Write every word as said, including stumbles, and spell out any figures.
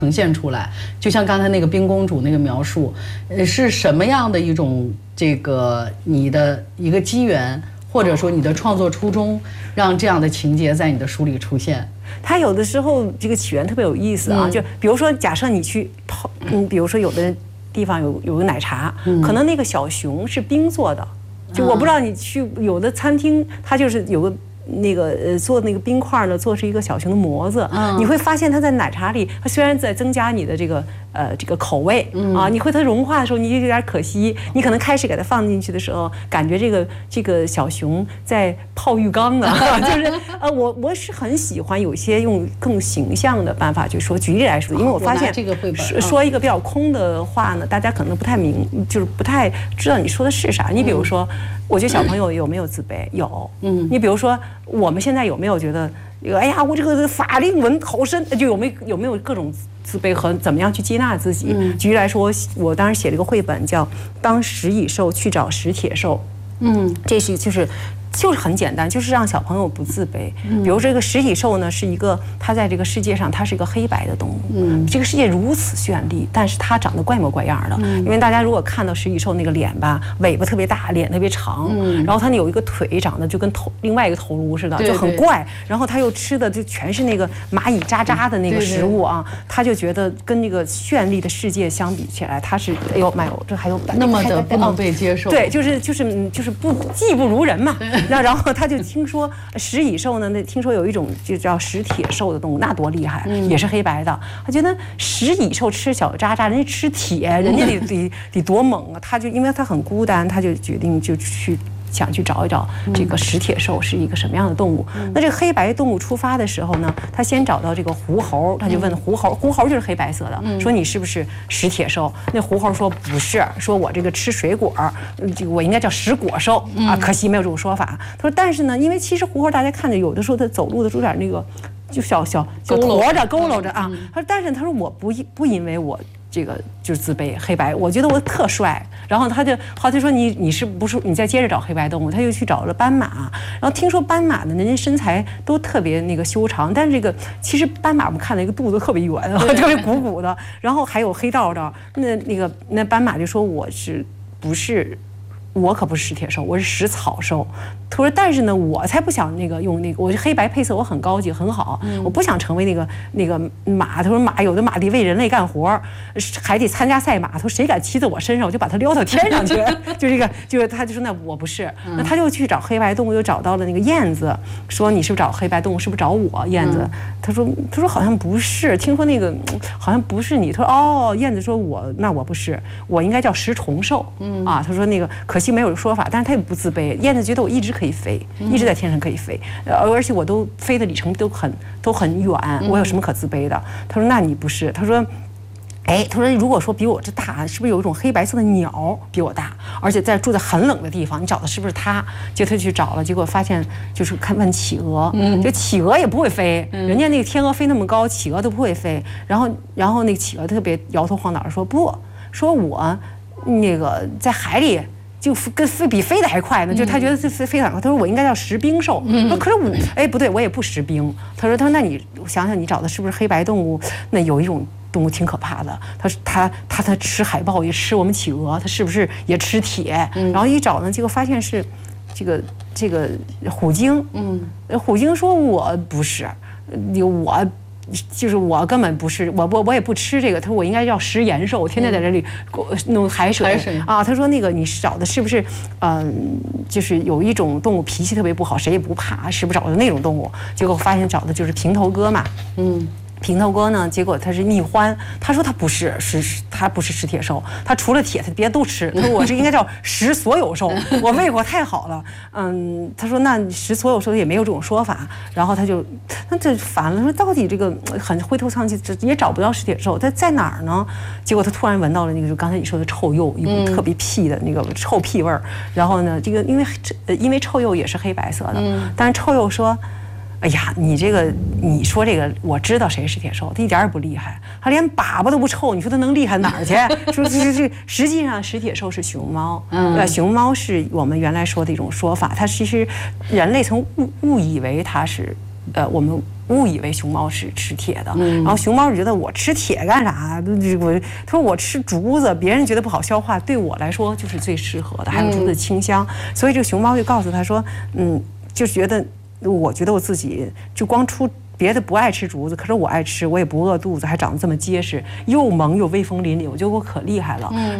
呈现出来，就像刚才那个冰公主那个描述，呃，是什么样的一种这个你的一个机缘，或者说你的创作初衷，让这样的情节在你的书里出现？ 它有的时候这个起源特别有意思啊，嗯、就比如说，假设你去泡，嗯，比如说有的地方有有个奶茶，嗯、可能那个小熊是冰做的，就我不知道你去有的餐厅，它就是有个。那个呃做那个冰块呢，做是一个小熊的模子，嗯、你会发现它在奶茶里，它虽然在增加你的这个呃这个口味、嗯、啊，你会它融化的时候，你就有点可惜。你可能开始给它放进去的时候，感觉这个这个小熊在泡浴缸呢，就是呃我我是很喜欢有些用更形象的办法去说。举例来说，因为我发现这个绘本说一个比较空的话呢，大家可能不太明，就是不太知道你说的是啥。你比如说。嗯我觉得小朋友有没有自卑？有，嗯，你比如说我们现在有没有觉得，哎呀，我这个法令纹好深，就有没有有没有各种自卑和怎么样去接纳自己？嗯、举例来说，我我当时写了一个绘本叫《当食蚁兽去找食铁兽》，嗯，这是就是。就是很简单，就是让小朋友不自卑。比如这个食蚁兽呢，是一个它在这个世界上，它是一个黑白的动物。嗯，这个世界如此绚丽，但是它长得怪模怪样的。嗯，因为大家如果看到食蚁兽那个脸吧，尾巴特别大，脸特别长，嗯，然后它有一个腿长得就跟头另外一个头颅似的，就很怪。然后它又吃的就全是那个蚂蚁渣渣的那个食物啊，他就觉得跟那个绚丽的世界相比起来，它是哎呦妈呦，这还有那么的不能被接受。 对，就是就是就是不技不如人嘛。那然后他就听说食蚁兽呢，那听说有一种就叫食铁兽的动物，那多厉害，嗯、也是黑白的。他觉得食蚁兽吃小渣渣，人家吃铁，人家得得得多猛啊！他就因为他很孤单，他就决定就去。想去找一找这个食铁兽是一个什么样的动物。嗯、那这个黑白动物出发的时候呢，他先找到这个狐猴，他就问狐猴，狐猴就是黑白色的，嗯、说你是不是食铁兽？那狐猴说不是，说我这个吃水果，这个我应该叫食果兽啊。可惜没有这种说法。他说，但是呢，因为其实狐猴大家看着有的时候他走路的时候有点那个，就小小小驼着佝偻着啊。他说，但是他说我不不因为我。这个就是自卑黑白，我觉得我特帅，然后他就好，他说你你是不是你再接着找黑白动物，他又去找了斑马，然后听说斑马的人家身材都特别那个修长，但是这个其实斑马我们看了一个肚子特别圆，特别鼓鼓的，然后还有黑道道，那那个那斑马就说我是不是？我可不是食铁兽，我是食草兽。他说，但是呢，我才不想那个用那个，我是黑白配色，我很高级，很好，嗯、我不想成为那个那个马。他说马有的马得为人类干活，还得参加赛马。他说谁敢骑在我身上，我就把他撩到天上去。就这个，就是他就说那我不是，嗯、那他就去找黑白动物，又找到了那个燕子，说你是不是找黑白动物？是不是找我？燕子，嗯、他说他说好像不是，听说那个好像不是你。他说哦，燕子说我那我不是，我应该叫食虫兽。嗯啊，他说那个可。可惜没有说法，但是他也不自卑。燕子觉得我一直可以飞，一直在天上可以飞，而且我都飞的里程都很都很远，我有什么可自卑的？他说：“那你不是？”他说。哎，他说，如果说比我这大，是不是有一种黑白色的鸟比我大，而且在住在很冷的地方？你找的是不是他？结果他去找了，结果发现就是看问企鹅，嗯，这企鹅也不会飞，嗯、人家那个天鹅飞那么高，企鹅都不会飞。然后，然后那个企鹅特别摇头晃脑说不，说我那个在海里。就跟飞比飞的还快呢，就他觉得飞飞得很快。他说我应该叫食冰兽。嗯、说可是我哎不对，我也不食冰。他说他说那你想想你找的是不是黑白动物？那有一种动物挺可怕的，他他他他吃海豹也吃我们企鹅，他是不是也吃铁？嗯、然后一找呢，结果发现是这个这个虎鲸。嗯，虎鲸说我不是，我。就是我根本不是我我我也不吃这个，他说我应该叫食盐兽，我天天在这里弄海水，海水啊。他说那个你找的是不是嗯、呃，就是有一种动物脾气特别不好，谁也不怕，是不是找的那种动物？结果发现找的就是平头哥嘛，嗯。平头哥呢？结果他是蜜獾，他说他不是，是他不是食铁兽，他除了铁，他别的都吃。他说我是应该叫食所有兽，我胃口太好了。嗯，他说那食所有兽也没有这种说法。然后他就那这烦了，说到底这个很灰头丧气，也找不到食铁兽，他在哪儿呢？结果他突然闻到了那个就刚才你说的臭鼬，一股特别屁的那个臭屁味儿。然后呢，这个因为因为臭鼬也是黑白色的，但是臭鼬说。哎呀，你这个你说这个，我知道谁是铁兽，他一点也不厉害，他连粑粑都不臭，你说他能厉害哪儿去？说这这实际上食铁兽是熊猫，嗯，呃，熊猫是我们原来说的一种说法，它其实人类曾误误以为它是呃，我们误以为熊猫是吃铁的，然后熊猫就觉得我吃铁干啥？我他说我吃竹子，别人觉得不好消化，对我来说就是最适合的，还有竹子的清香。所以这个熊猫就告诉他说，嗯，就觉得我觉得我自己就光出。别的不爱吃竹子，可是我爱吃，我也不饿肚子，还长得这么结实，又萌又威风凛凛，我觉得我可厉害了。